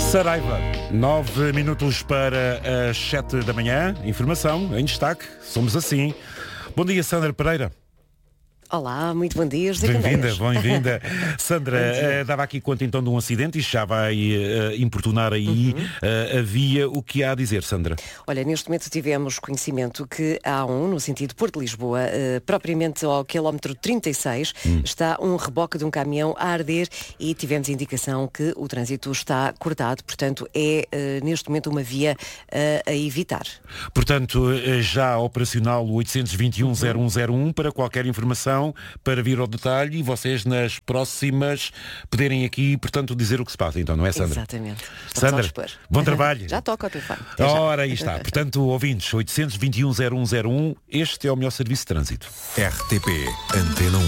Saraiva, 9 minutos para as 7 da manhã. Informação em destaque. Somos assim. Bom dia, Sandra Pereira. Olá, muito bom dia, José Bem-vinda, Candeias. bem-vinda. Sandra, dava aqui conta então de um acidente, isto já vai importunar aí a via. O que há a dizer, Sandra? Olha, neste momento tivemos conhecimento que há no sentido Porto de Lisboa, propriamente ao quilómetro 36, está um reboque de um caminhão a arder e tivemos indicação que o trânsito está cortado, portanto é neste momento uma via a evitar. Portanto, já operacional o 821-0101 para qualquer informação, para vir ao detalhe e vocês nas próximas poderem aqui, portanto, dizer o que se passa. Então, não é, Sandra? Exatamente. Sandra, bom trabalho. Já toca o telefone. Ora, aí está. Portanto, ouvintes, 821-0101, este é o melhor serviço de trânsito. RTP Antena 1.